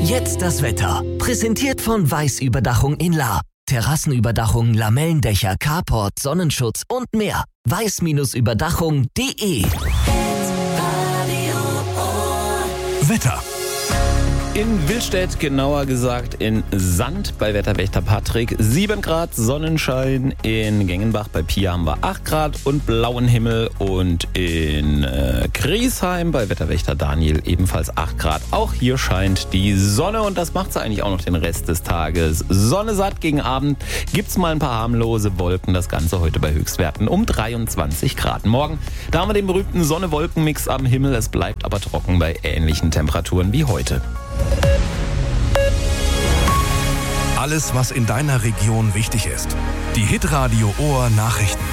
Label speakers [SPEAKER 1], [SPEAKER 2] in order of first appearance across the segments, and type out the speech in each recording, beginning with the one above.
[SPEAKER 1] Jetzt das Wetter. Präsentiert von Weiß-Überdachung in La. Terrassenüberdachung, Lamellendächer, Carport, Sonnenschutz und mehr. weiß-überdachung.de.
[SPEAKER 2] Wetter.
[SPEAKER 3] In Willstedt, genauer gesagt in Sand bei Wetterwächter Patrick 7 Grad, Sonnenschein. In Gengenbach bei Pia haben wir 8 Grad und blauen Himmel. Und in Griesheim bei Wetterwächter Daniel ebenfalls 8 Grad. Auch hier scheint die Sonne und das macht sie eigentlich auch noch den Rest des Tages. Sonne satt, gegen Abend gibt's mal ein paar harmlose Wolken. Das Ganze heute bei Höchstwerten um 23 Grad. Morgen, da haben wir den berühmten Sonne-Wolken-Mix am Himmel. Es bleibt aber trocken bei ähnlichen Temperaturen wie heute.
[SPEAKER 2] Alles, was in deiner Region wichtig ist. Die Hitradio Ohr Nachrichten.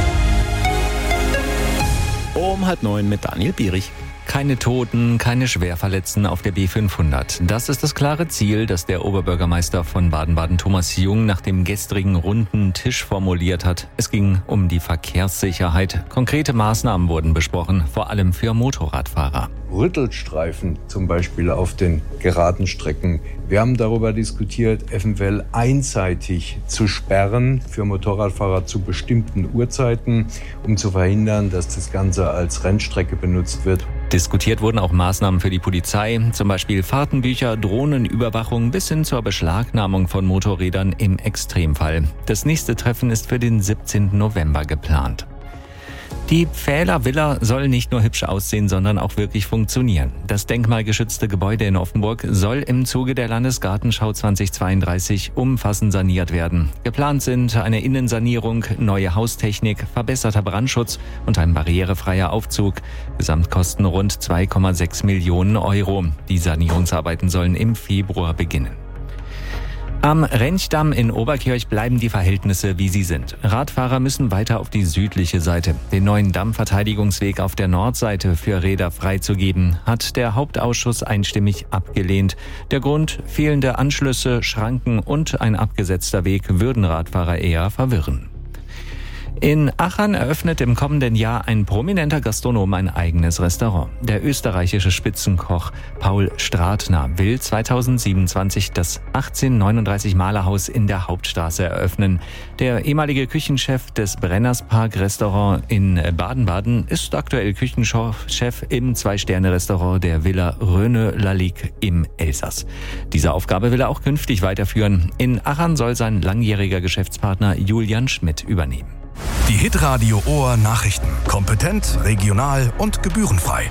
[SPEAKER 3] Um 8:30 mit Daniel Bierich.
[SPEAKER 4] Keine Toten, keine Schwerverletzten auf der B500. Das ist das klare Ziel, das der Oberbürgermeister von Baden-Baden Thomas Jung nach dem gestrigen runden Tisch formuliert hat. Es ging um die Verkehrssicherheit. Konkrete Maßnahmen wurden besprochen, vor allem für Motorradfahrer.
[SPEAKER 5] Rüttelstreifen zum Beispiel auf den geraden Strecken. Wir haben darüber diskutiert, eventuell einseitig zu sperren für Motorradfahrer zu bestimmten Uhrzeiten, um zu verhindern, dass das Ganze als Rennstrecke benutzt wird.
[SPEAKER 4] Diskutiert wurden auch Maßnahmen für die Polizei, zum Beispiel Fahrtenbücher, Drohnenüberwachung bis hin zur Beschlagnahmung von Motorrädern im Extremfall. Das nächste Treffen ist für den 17. November geplant. Die Pfähler Villa soll nicht nur hübsch aussehen, sondern auch wirklich funktionieren. Das denkmalgeschützte Gebäude in Offenburg soll im Zuge der Landesgartenschau 2032 umfassend saniert werden. Geplant sind eine Innensanierung, neue Haustechnik, verbesserter Brandschutz und ein barrierefreier Aufzug. Gesamtkosten rund 2,6 Millionen Euro. Die Sanierungsarbeiten sollen im Februar beginnen. Am Rentschdamm in Oberkirch bleiben die Verhältnisse, wie sie sind. Radfahrer müssen weiter auf die südliche Seite. Den neuen Dammverteidigungsweg auf der Nordseite für Räder freizugeben, hat der Hauptausschuss einstimmig abgelehnt. Der Grund: fehlende Anschlüsse, Schranken und ein abgesetzter Weg würden Radfahrer eher verwirren. In Achern eröffnet im kommenden Jahr ein prominenter Gastronom ein eigenes Restaurant. Der österreichische Spitzenkoch Paul Stratner will 2027 das 1839 Malerhaus in der Hauptstraße eröffnen. Der ehemalige Küchenchef des Brenners Park Restaurant in Baden-Baden ist aktuell Küchenchef im 2-Sterne-Restaurant der Villa Röne-Lalique im Elsass. Diese Aufgabe will er auch künftig weiterführen. In Achern soll sein langjähriger Geschäftspartner Julian Schmidt übernehmen.
[SPEAKER 2] Die Hitradio Ohr Nachrichten. Kompetent, regional und gebührenfrei.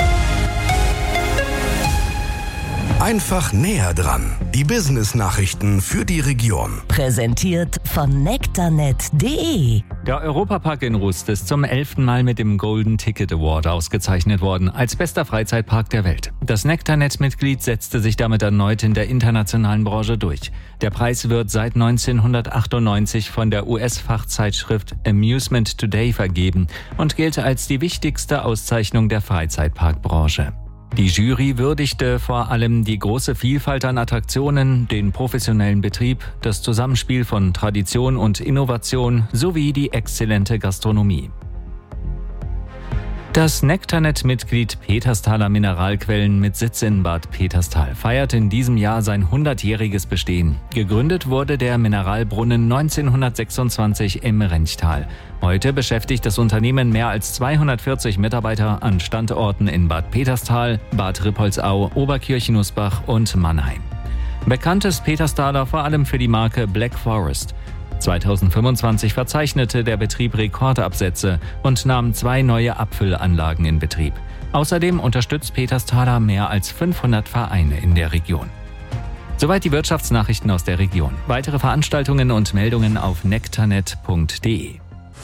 [SPEAKER 2] Einfach näher dran. Die Business-Nachrichten für die Region.
[SPEAKER 1] Präsentiert von nektarnet.de.
[SPEAKER 4] Der Europapark in Rust ist zum 11. Mal mit dem Golden Ticket Award ausgezeichnet worden als bester Freizeitpark der Welt. Das Nektarnet-Mitglied setzte sich damit erneut in der internationalen Branche durch. Der Preis wird seit 1998 von der US-Fachzeitschrift Amusement Today vergeben und gilt als die wichtigste Auszeichnung der Freizeitparkbranche. Die Jury würdigte vor allem die große Vielfalt an Attraktionen, den professionellen Betrieb, das Zusammenspiel von Tradition und Innovation sowie die exzellente Gastronomie. Das Nektarnet-Mitglied Peterstaler Mineralquellen mit Sitz in Bad Peterstal feiert in diesem Jahr sein 100-jähriges Bestehen. Gegründet wurde der Mineralbrunnen 1926 im Renchtal. Heute beschäftigt das Unternehmen mehr als 240 Mitarbeiter an Standorten in Bad Peterstal, Bad Rippoldsau, Oberkirchen-Usbach und Mannheim. Bekannt ist Peterstaler vor allem für die Marke Black Forest. 2025 verzeichnete der Betrieb Rekordabsätze und nahm 2 neue Abfüllanlagen in Betrieb. Außerdem unterstützt Peterstaler mehr als 500 Vereine in der Region. Soweit die Wirtschaftsnachrichten aus der Region. Weitere Veranstaltungen und Meldungen auf nektarnet.de.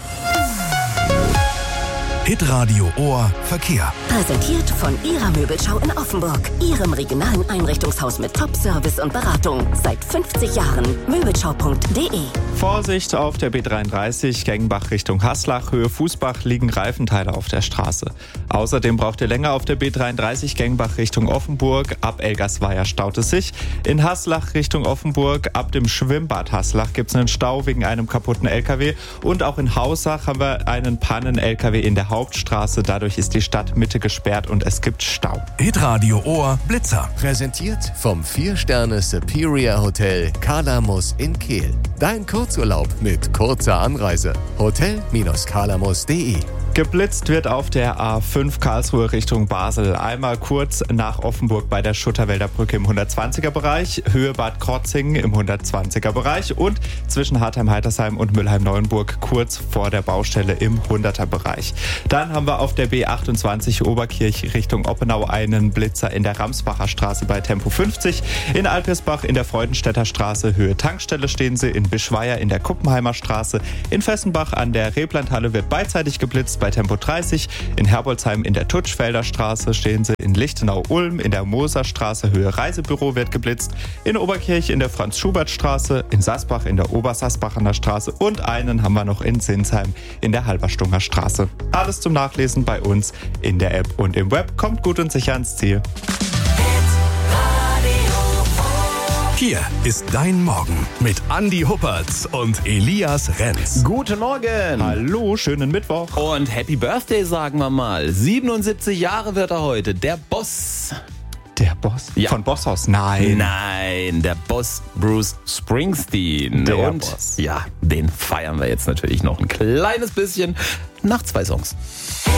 [SPEAKER 2] Hitradio Ohr Verkehr.
[SPEAKER 6] Präsentiert von Ihrer Möbelschau in Offenburg. Ihrem regionalen Einrichtungshaus mit Top-Service und Beratung. Seit 50 Jahren. Möbelschau.de.
[SPEAKER 7] Vorsicht auf der B33 Gengenbach Richtung Haslach. Höhe Fußbach liegen Reifenteile auf der Straße. Außerdem braucht ihr länger auf der B33 Gengenbach Richtung Offenburg. Ab Elgersweier staut es sich. In Haslach Richtung Offenburg ab dem Schwimmbad Haslach gibt es einen Stau wegen einem kaputten LKW. Und auch in Hausach haben wir einen Pannen-LKW in der Hauptstraße. Dadurch ist die Stadtmitte gesperrt und es gibt Stau.
[SPEAKER 2] Hitradio Ohr Blitzer.
[SPEAKER 8] Präsentiert vom 4-Sterne Superior Hotel Kalamus in Kehl. Dein Kurzurlaub mit kurzer Anreise. Hotel-kalamus.de.
[SPEAKER 7] Geblitzt wird auf der A5 Karlsruhe Richtung Basel. Einmal kurz nach Offenburg bei der Schutterwälder Brücke im 120er Bereich, Höhe Bad Krotzingen im 120er Bereich und zwischen Hartheim-Heitersheim und Mülheim-Neuenburg kurz vor der Baustelle im 100er Bereich. Dann haben wir auf der B28 Oberkirch Richtung Oppenau einen Blitzer in der Ramsbacher Straße bei Tempo 50. In Alpirsbach in der Freudenstädter Straße Höhe Tankstelle stehen sie, in Bischweier in der Kuppenheimer Straße, in Fessenbach an der Reblandhalle wird beidseitig geblitzt bei Tempo 30, in Herbolzheim in der Tutschfelder Straße stehen sie, in Lichtenau-Ulm in der Moserstraße Höhe Reisebüro wird geblitzt, in Oberkirch in der Franz-Schubert-Straße, in Sasbach in der Obersasbachener Straße und einen haben wir noch in Sinsheim in der Halberstunger Straße. Alles zum Nachlesen bei uns in der App und im Web. Kommt gut und sicher ans Ziel.
[SPEAKER 2] Hier ist dein Morgen mit Andi Huppertz und Elias Renz.
[SPEAKER 3] Guten Morgen.
[SPEAKER 7] Hallo, schönen Mittwoch.
[SPEAKER 3] Und Happy Birthday, sagen wir mal. 77 Jahre wird er heute. Der Boss.
[SPEAKER 7] Der Boss?
[SPEAKER 3] Ja.
[SPEAKER 7] Von Bosshaus? Nein.
[SPEAKER 3] Nein, der Boss Bruce Springsteen.
[SPEAKER 7] Der
[SPEAKER 3] und
[SPEAKER 7] Boss.
[SPEAKER 3] ja, den feiern wir jetzt natürlich noch ein kleines bisschen nach 2 Songs.